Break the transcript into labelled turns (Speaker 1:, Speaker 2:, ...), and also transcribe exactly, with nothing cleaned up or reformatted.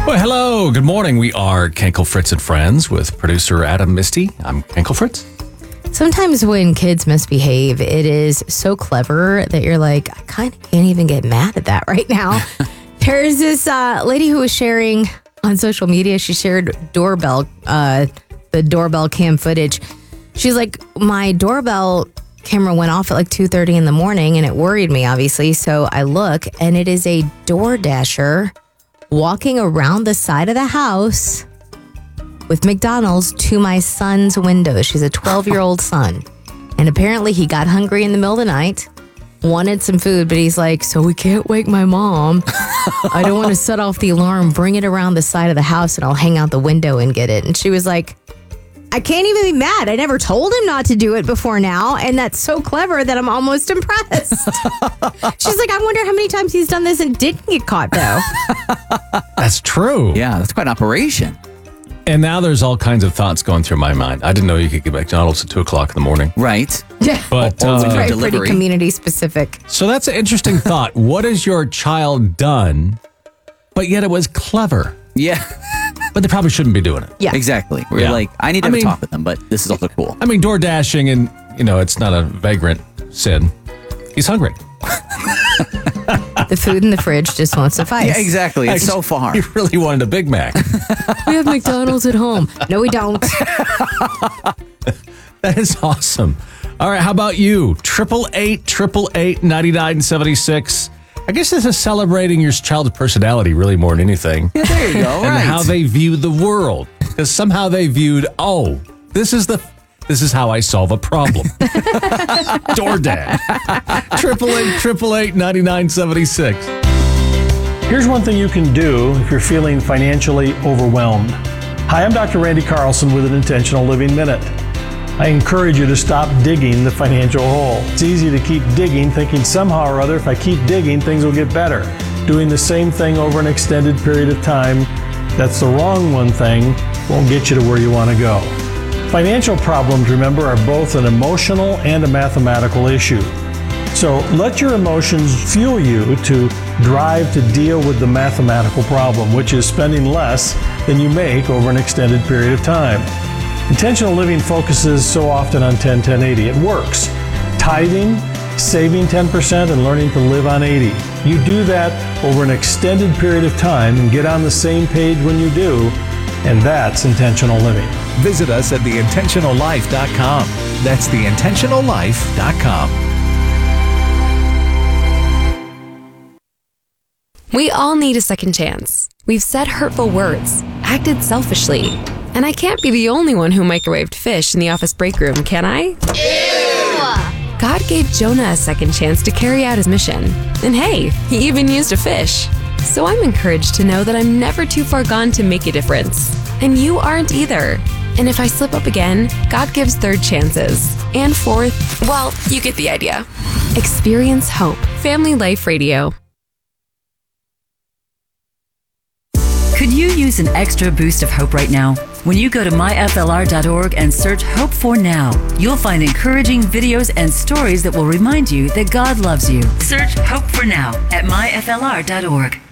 Speaker 1: Well, hello. Good morning. We are Kenkel Fritz and Friends with producer Adam Misty. I'm Kenkel Fritz.
Speaker 2: Sometimes when kids misbehave, it is so clever that you're like, I kind of can't even get mad at that right now. There's this uh, lady who was sharing on social media. She shared doorbell, uh, the doorbell cam footage. She's like, my doorbell camera went off at like two thirty in the morning and it worried me, obviously. So I look and it is a DoorDasher walking around the side of the house with McDonald's to my son's window. She's a twelve-year-old son. And apparently he got hungry in the middle of the night, wanted some food, but he's like, so we can't wake my mom. I don't want to set off the alarm. Bring it around the side of the house and I'll hang out the window and get it. And she was like, I can't even be mad. I never told him not to do it before now. And that's so clever that I'm almost impressed. She's like, I wonder how many times he's done this and didn't get caught, though.
Speaker 1: That's true.
Speaker 3: Yeah, that's quite an operation.
Speaker 1: And now there's all kinds of thoughts going through my mind. I didn't know you could get McDonald's at two o'clock in the morning.
Speaker 3: Right.
Speaker 2: Yeah.
Speaker 1: But
Speaker 3: Or- or
Speaker 1: uh,
Speaker 3: when
Speaker 2: Very
Speaker 3: delivery.
Speaker 2: pretty community specific.
Speaker 1: so that's an interesting thought. What has your child done, but yet it was clever?
Speaker 3: Yeah,
Speaker 1: But they probably shouldn't be doing it.
Speaker 2: Yeah.
Speaker 3: exactly. We're
Speaker 1: Yeah.
Speaker 3: like, I need to
Speaker 1: I
Speaker 3: have
Speaker 1: mean-
Speaker 3: a talk with them, but this is also cool.
Speaker 1: I mean, door dashing and, you know, it's not a vagrant sin. He's hungry.
Speaker 2: The food in the fridge just won't suffice.
Speaker 3: Yeah, exactly. It's so far.
Speaker 1: He really wanted a Big Mac.
Speaker 2: We have McDonald's at home. No, we don't.
Speaker 1: That is awesome. All right, how about you? Triple eight, triple eight, ninety nine seventy six. I guess this is celebrating your child's personality really more than anything,
Speaker 3: Yeah, there you go.
Speaker 1: and
Speaker 3: Right.
Speaker 1: how they view the world. Because somehow they viewed, oh, this is the, this is how I solve a problem. DoorDash. Triple eight, triple eight, ninety nine seventy six.
Speaker 4: Here's one thing you can do if you're feeling financially overwhelmed. Hi, I'm Doctor Randy Carlson with an Intentional Living Minute. I encourage you to stop digging the financial hole. It's easy to keep digging, thinking somehow or other, if I keep digging, things will get better. Doing the same thing over an extended period of time, that's the wrong one thing, won't get you to where you want to go. Financial problems, remember, are both an emotional and a mathematical issue. So let your emotions fuel you to drive to deal with the mathematical problem, which is spending less than you make over an extended period of time. Intentional living focuses so often on ten ten eighty. It works. Tithing, saving ten percent, and learning to live on eighty. You do that over an extended period of time and get on the same page when you do, and that's intentional living.
Speaker 5: Visit us at the intentional life dot com. That's the intentional life dot com.
Speaker 6: We all need a second chance. We've said hurtful words, acted selfishly, and I can't be the only one who microwaved fish in the office break room, can I? Ew! God gave Jonah a second chance to carry out his mission. And hey, he even used a fish. So I'm encouraged to know that I'm never too far gone to make a difference. And you aren't either. And if I slip up again, God gives third chances. And fourth, well, you get the idea. Experience hope. Family Life Radio.
Speaker 7: Could you use an extra boost of hope right now? When you go to my F L R dot org and search Hope for Now, you'll find encouraging videos and stories that will remind you that God loves you. Search Hope for Now at my F L R dot org.